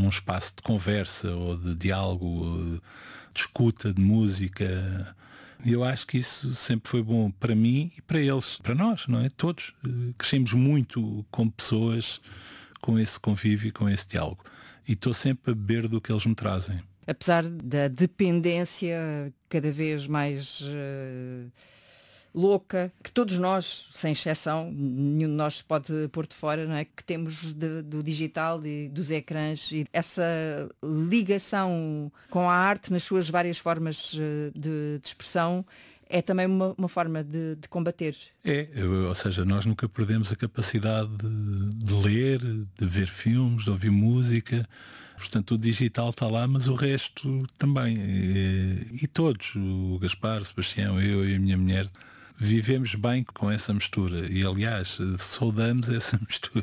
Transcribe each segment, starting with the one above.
espaço de conversa ou de diálogo, de escuta, de música. E eu acho que isso sempre foi bom para mim e para eles, para nós, não é? Todos crescemos muito com pessoas, com esse convívio e com esse diálogo. E estou sempre a beber do que eles me trazem. Apesar da dependência cada vez mais louca, que todos nós, sem exceção, nenhum de nós se pode pôr de fora, não é? Que temos do digital e dos ecrãs, e essa ligação com a arte nas suas várias formas de expressão é também uma forma de combater. Ou seja, nós nunca perdemos a capacidade de ler, de ver filmes, de ouvir música. Portanto, o digital está lá, mas o resto também. E todos, o Gaspar, o Sebastião, eu e a minha mulher, vivemos bem com essa mistura. E, aliás, saudamos essa mistura.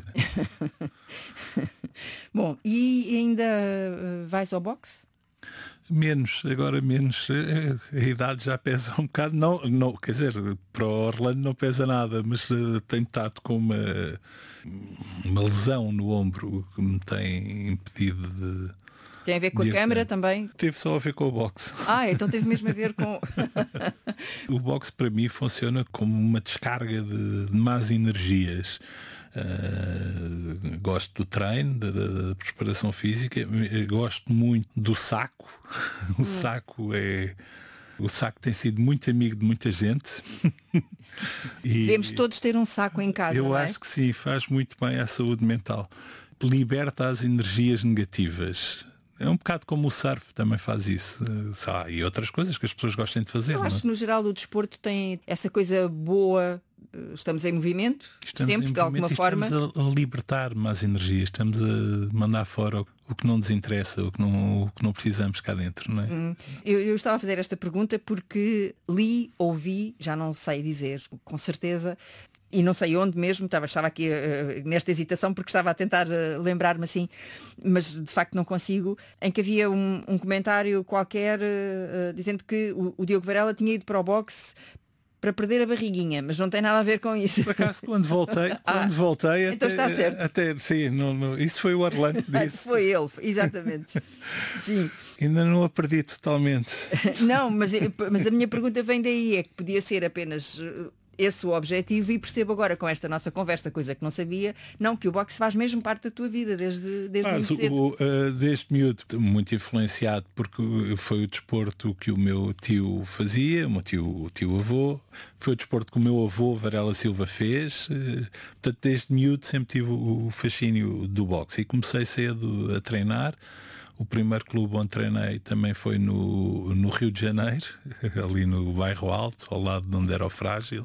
Bom, e ainda vais ao boxe? Agora menos. A idade já pesa um bocado. Não, quer dizer, para o Orlando não pesa nada, mas tenho estado com uma lesão no ombro que me tem impedido de... Tem a ver com a câmara também? Teve só a ver com o boxe. Então teve mesmo a ver com... O boxe para mim funciona como uma descarga de más energias. Gosto do treino, da preparação física, gosto muito do saco. O saco tem sido muito amigo de muita gente. Devemos todos ter um saco em casa. Eu não é? acho que sim, faz muito bem à saúde mental. Liberta as energias negativas. É um bocado como o surf também faz isso. E outras coisas que as pessoas gostam de fazer. Eu acho que no geral o desporto tem essa coisa boa. Estamos em movimento, de alguma forma. Estamos a libertar más energias, estamos a mandar fora o que não nos interessa, o que não precisamos cá dentro, não é? Eu estava a fazer esta pergunta porque li, ouvi, já não sei dizer com certeza, e não sei onde mesmo, estava aqui nesta hesitação porque estava a tentar lembrar-me assim, mas de facto não consigo, em que havia um comentário qualquer dizendo que o Diogo Varela tinha ido para o boxe para perder a barriguinha, mas não tem nada a ver com isso. Por acaso, quando voltei então está certo. Sim, isso foi o Orlando que disse. Foi ele, exatamente. Sim. Ainda não a perdi totalmente. Não, mas a minha pergunta vem daí, é que podia ser apenas esse o objetivo, e percebo agora com esta nossa conversa, coisa que não sabia, que o boxe faz mesmo parte da tua vida desde muito cedo. Desde miúdo, muito influenciado, porque foi o desporto que o meu tio fazia, o meu tio avô, foi o desporto que o meu avô Varela Silva fez. Portanto, desde miúdo sempre tive o fascínio do boxe e comecei cedo a treinar. O primeiro clube onde treinei também foi no Rio de Janeiro, ali no Bairro Alto, ao lado de onde era o Frágil.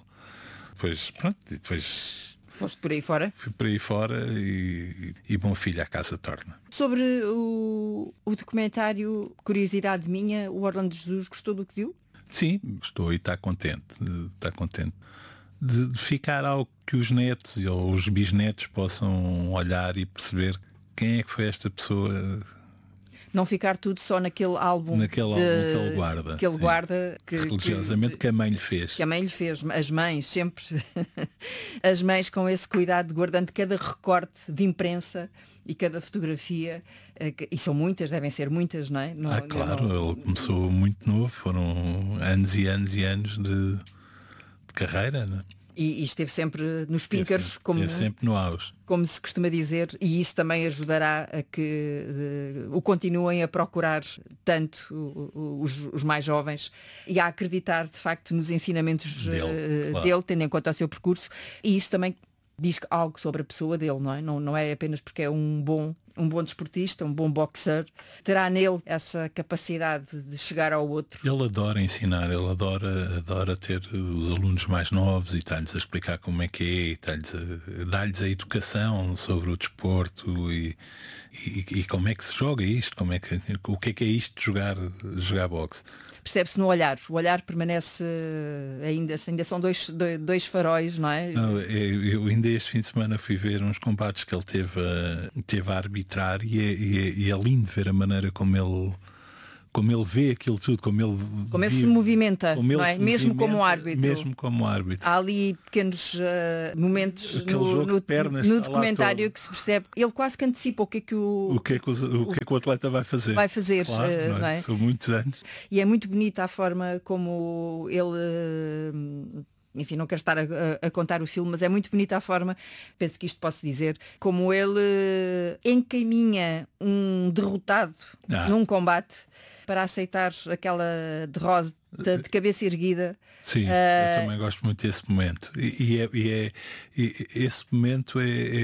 Depois foste por aí fora? Fui por aí fora e bom filho à casa torna. Sobre o documentário, curiosidade minha, o Orlando Jesus gostou do que viu? Sim, gostou e está contente. Está contente de ficar algo que os netos ou os bisnetos possam olhar e perceber quem é que foi esta pessoa. Não ficar tudo só naquele álbum. Naquele álbum que ele guarda. Que ele guarda. Religiosamente, que a mãe lhe fez. Que a mãe lhe fez. As mães, sempre. As mães com esse cuidado, guardando cada recorte de imprensa e cada fotografia. E são muitas, devem ser muitas, não é? Claro, ele começou muito novo. Foram anos e anos e anos de carreira, não é? E esteve sempre nos píncaros, esteve sempre no auge, como se costuma dizer, e isso também ajudará a que o continuem a procurar tanto os mais jovens e a acreditar de facto nos ensinamentos dele, tendo em conta o seu percurso, e isso também diz algo sobre a pessoa dele, não é? Não é apenas porque é um bom desportista, um bom boxer, terá nele essa capacidade de chegar ao outro. Ele adora ensinar, ele adora ter os alunos mais novos e está-lhes a explicar como é que é, e dá-lhes a educação sobre o desporto e como é que se joga isto, o que é isto de jogar boxe. Percebe-se no olhar. O olhar permanece ainda são dois faróis, não é? Não, eu ainda este fim de semana fui ver uns combates que ele teve a arbitrar e é lindo ver a maneira como como ele vê aquilo tudo, como ele se movimenta, como não é? Mesmo como árbitro. Mesmo como árbitro. Há ali pequenos momentos no documentário que se percebe, ele quase que antecipa o que é que o atleta vai fazer. Claro, não é? São muitos anos. E é muito bonita a forma como ele... Enfim, não quero estar a contar o filme, mas é muito bonita a forma, penso que isto posso dizer, como ele encaminha um derrotado num combate para aceitar aquela derrota de cabeça erguida. Sim, eu também gosto muito desse momento. E esse momento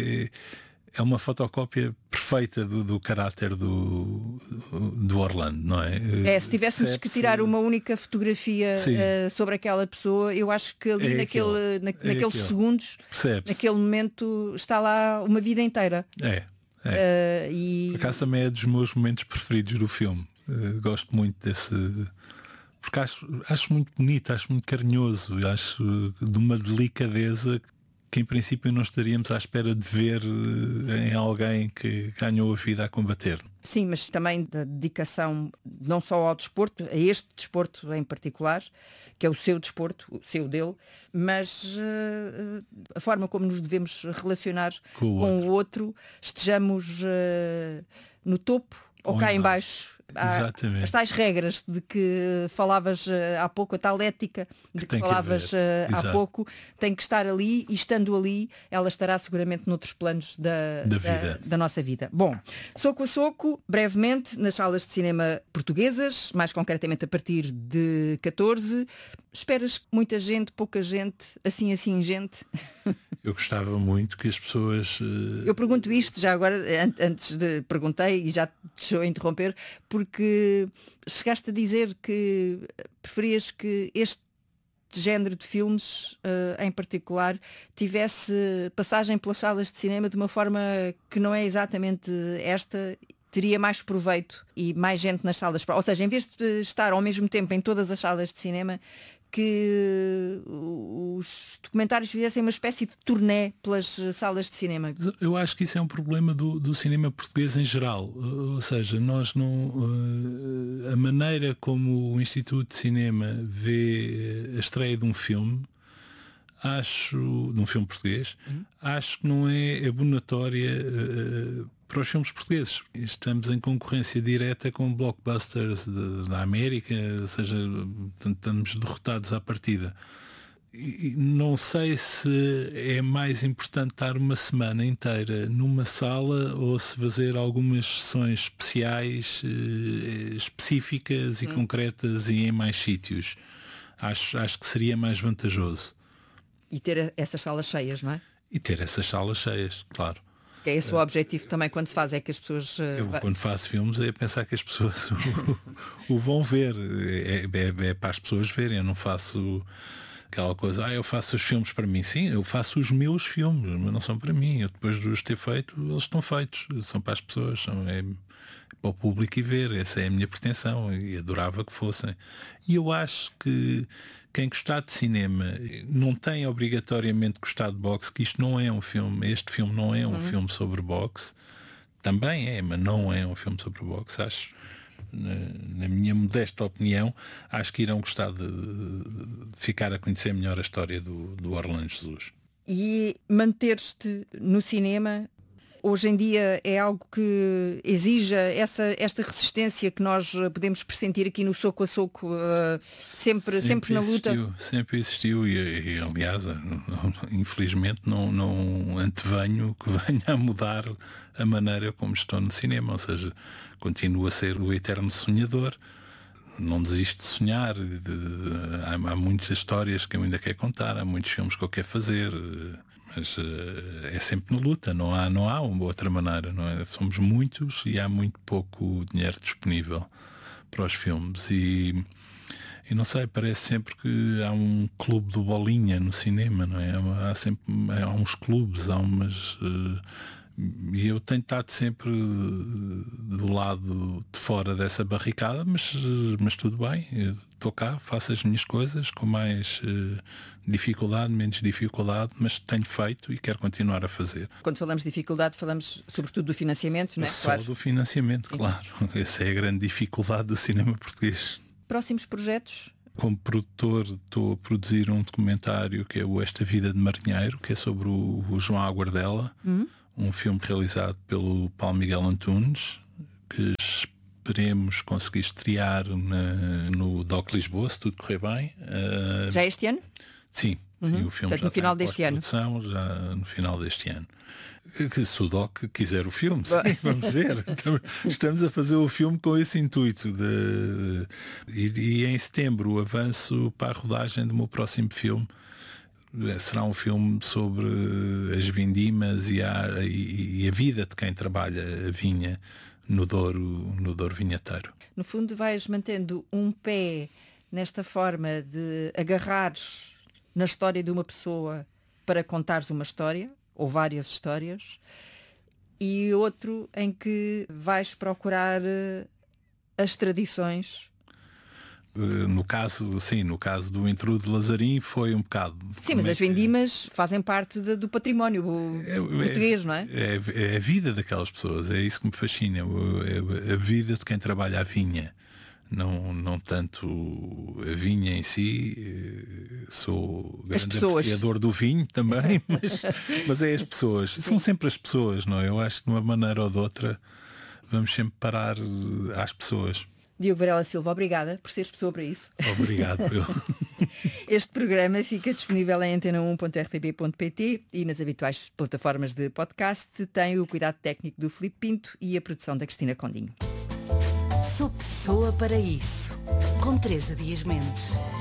é uma fotocópia perfeita do caráter do Orlando, não é? Se tivéssemos que tirar uma única fotografia sobre aquela pessoa, eu acho que ali naqueles segundos, naquele momento, está lá uma vida inteira. Por acaso também é dos meus momentos preferidos do filme. Gosto muito desse... Porque acho muito bonito, acho muito carinhoso, acho de uma delicadeza que em princípio não estaríamos à espera de ver em alguém que ganhou a vida a combater. Sim, mas também da dedicação não só ao desporto, a este desporto em particular, que é o seu desporto, o seu dele, mas a forma como nos devemos relacionar com o outro, estejamos no topo ou cá em baixo. Há as tais regras de que falavas há pouco, a tal ética de que falavas há pouco, tem que estar ali, e estando ali, ela estará seguramente noutros planos da nossa vida. Bom, Soco a Soco, brevemente, nas salas de cinema portuguesas, mais concretamente a partir de 14. Esperas muita gente, pouca gente, assim gente? Eu gostava muito que as pessoas... Eu pergunto isto já agora, antes de perguntei e já te deixou interromper, porque chegaste a dizer que preferias que este género de filmes, em particular, tivesse passagem pelas salas de cinema de uma forma que não é exatamente esta, teria mais proveito e mais gente nas salas. Ou seja, em vez de estar ao mesmo tempo em todas as salas de cinema, que os documentários fizessem uma espécie de turnê pelas salas de cinema. Eu acho que isso é um problema do cinema português em geral. Ou seja, nós não... a maneira como o Instituto de Cinema vê a estreia de um filme, de um filme português, acho que não é abonatória para os filmes portugueses. Estamos em concorrência direta com blockbusters da América, ou seja, estamos derrotados à partida. E não sei se é mais importante estar uma semana inteira numa sala ou se fazer algumas sessões especiais, específicas e concretas e em mais sítios. Acho que seria mais vantajoso. E ter essas salas cheias, não é? E ter essas salas cheias, claro. É esse o objetivo também quando se faz, é que as pessoas... Quando faço filmes é pensar que as pessoas o vão ver. É para as pessoas verem. Eu não faço aquela coisa, eu faço os filmes para mim. Sim, eu faço os meus filmes, mas não são para mim. Eu, depois de os ter feito, eles estão feitos. São para as pessoas, é para o público ir ver. Essa é a minha pretensão e adorava que fossem. E eu acho que quem gostar de cinema não tem obrigatoriamente gostar de boxe, que isto não é um filme, este filme não é um filme sobre boxe. Também é, mas não é um filme sobre boxe. Acho, na minha modesta opinião, acho que irão gostar de ficar a conhecer melhor a história do Orlando Jesus. E manter-te no cinema hoje em dia é algo que exija esta resistência que nós podemos pressentir aqui no Soco a Soco, sempre na luta? Sempre existiu e aliás, infelizmente não antevenho que venha a mudar a maneira como estou no cinema, ou seja, continuo a ser o eterno sonhador, não desisto de sonhar, há muitas histórias que eu ainda quero contar, há muitos filmes que eu quero fazer, mas é sempre na luta, não há uma outra maneira, não é? Somos muitos e há muito pouco dinheiro disponível para os filmes e não sei, parece sempre que há um clube do Bolinha no cinema, não é? Há uns clubes, há umas... E eu tenho estado sempre do lado de fora dessa barricada, mas tudo bem, estou cá, faço as minhas coisas com mais dificuldade, menos dificuldade, mas tenho feito e quero continuar a fazer. Quando falamos de dificuldade, falamos sobretudo do financiamento, não é? Só do financiamento, claro. Essa é a grande dificuldade do cinema português. Próximos projetos? Como produtor estou a produzir um documentário que é o Esta Vida de Marinheiro, que é sobre o João Aguardela, um filme realizado pelo Paulo Miguel Antunes, que esperemos conseguir estrear no DOC Lisboa, se tudo correr bem. Já este ano? Sim, sim, o filme Portanto, já no final está em deste ano. pós-produção, já no final deste ano. Se o DOC quiser o filme, sim, vamos ver. Estamos a fazer o filme com esse intuito e em setembro avanço para a rodagem do meu próximo filme. Será um filme sobre as vindimas e a vida de quem trabalha a vinha no Douro vinheteiro. No fundo vais mantendo um pé nesta forma de agarrares na história de uma pessoa para contares uma história, ou várias histórias, e outro em que vais procurar as tradições. No caso do Intrude Lazarim foi um bocado... Sim, mas as vindimas fazem parte do património português, não é? É a vida daquelas pessoas, é isso que me fascina, a vida de quem trabalha a vinha. Não tanto a vinha em si, sou grande apreciador do vinho também, mas é as pessoas. Sim. São sempre as pessoas, não é? Eu acho que de uma maneira ou de outra vamos sempre parar às pessoas. Diogo Varela Silva, obrigada por seres pessoa para isso. Obrigado. Este programa fica disponível em antena1.rtp.pt e nas habituais plataformas de podcast. Tem o cuidado técnico do Filipe Pinto e a produção da Cristina Condinho. Sou pessoa para isso. Com Teresa Dias Mendes.